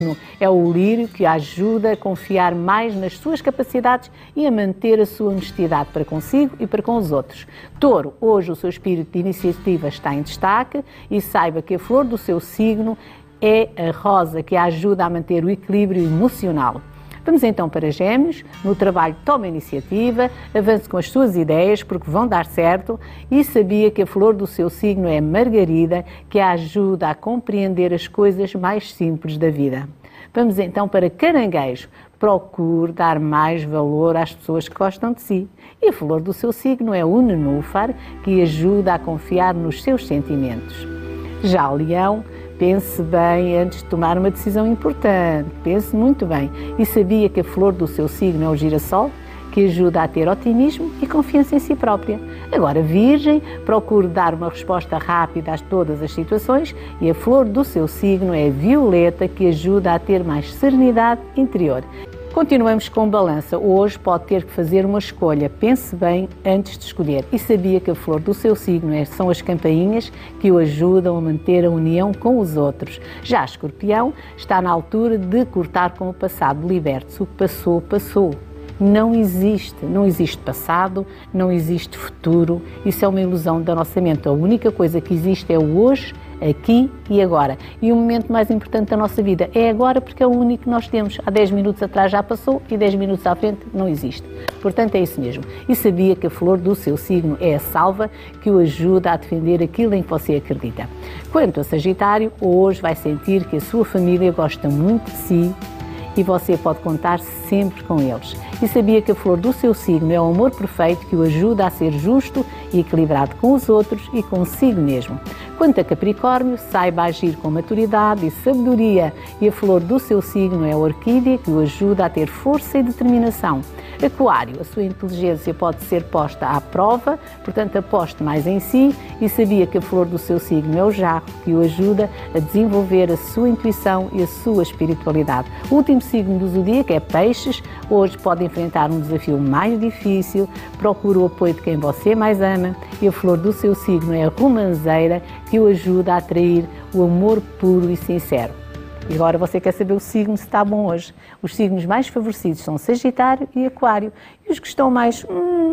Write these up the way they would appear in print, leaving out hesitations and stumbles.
É o lírio que a ajuda a confiar mais nas suas capacidades e a manter a sua honestidade para consigo e para com os outros. Touro, hoje o seu espírito de iniciativa está em destaque e saiba que a flor do seu signo é a rosa, que a ajuda a manter o equilíbrio emocional. Vamos então para Gêmeos. No trabalho tome a iniciativa, avance com as suas ideias porque vão dar certo e sabia que a flor do seu signo é a margarida, que a ajuda a compreender as coisas mais simples da vida. Vamos então para Caranguejo. Procure dar mais valor às pessoas que gostam de si. E a flor do seu signo é o nenúfar, que ajuda a confiar nos seus sentimentos. Já Leão, pense bem antes de tomar uma decisão importante. Pense muito bem. E sabia que a flor do seu signo é o girassol, que ajuda a ter otimismo e confiança em si própria. Agora, Virgem, procure dar uma resposta rápida a todas as situações e a flor do seu signo é a violeta, que ajuda a ter mais serenidade interior. Continuamos com Balança. Hoje pode ter que fazer uma escolha. Pense bem antes de escolher. E sabia que a flor do seu signo são as campainhas, que o ajudam a manter a união com os outros. Já Escorpião, está na altura de cortar com o passado. Liberte-se. O que passou, passou. Não existe passado, não existe futuro. Isso é uma ilusão da nossa mente. A única coisa que existe é o hoje, aqui e agora. E o momento mais importante da nossa vida é agora, porque é o único que nós temos. Há 10 minutos atrás já passou e 10 minutos à frente não existe. Portanto, é isso mesmo. E sabia que a flor do seu signo é a salva, que o ajuda a defender aquilo em que você acredita. Quanto a Sagitário, hoje vai sentir que a sua família gosta muito de si e você pode contar sempre com eles. E sabia que a flor do seu signo é o amor perfeito, que o ajuda a ser justo e equilibrado com os outros e consigo mesmo. Quanto a Capricórnio, saiba agir com maturidade e sabedoria e a flor do seu signo é a orquídea, que o ajuda a ter força e determinação. Aquário, a sua inteligência pode ser posta à prova, portanto aposte mais em si e sabia que a flor do seu signo é o jarro, que o ajuda a desenvolver a sua intuição e a sua espiritualidade. O último signo do zodíaco é Peixes. Hoje pode enfrentar um desafio mais difícil, procure o apoio de quem você mais ama e a flor do seu signo é a romanceira, que o ajuda a atrair o amor puro e sincero. E agora você quer saber o signo se está bom hoje. Os signos mais favorecidos são Sagitário e Aquário. E os que estão mais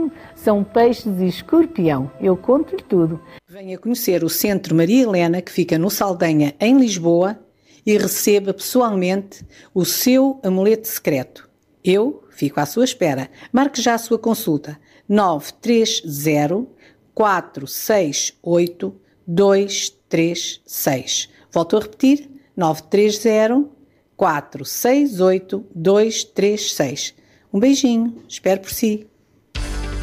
são Peixes e Escorpião. Eu conto-lhe tudo. Venha conhecer o Centro Maria Helena, que fica no Saldanha, em Lisboa, e receba pessoalmente o seu amuleto secreto. Eu fico à sua espera. Marque já a sua consulta. 930 468 236. Volto a repetir. 930 468 236. Um beijinho, espero por si.